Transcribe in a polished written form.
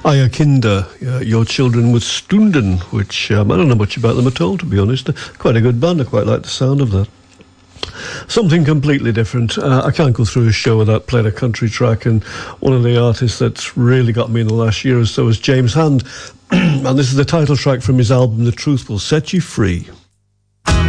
Ayakinda, Your Children with Stunden, which I don't know much about them at all, to be honest. Quite a good band. I quite like the sound of that. Something completely different. I can't go through a show without playing a country track, and one of the artists that's really got me in the last year or so is James Hand. And this is the title track from his album The Truth Will Set You Free.